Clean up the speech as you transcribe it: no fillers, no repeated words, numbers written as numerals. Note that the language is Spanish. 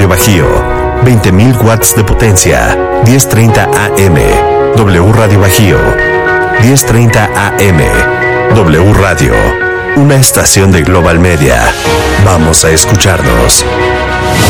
Radio Bajío, 20.000 watts de potencia, 10:30 AM. W Radio Bajío, 10:30 AM. W Radio, una estación de Global Media. Vamos a escucharnos.